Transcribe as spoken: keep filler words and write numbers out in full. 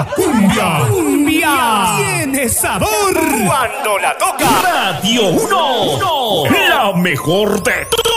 cumbia. Cumbia. Tiene sabor. Cuando la toca. Radio uno. La mejor de todo.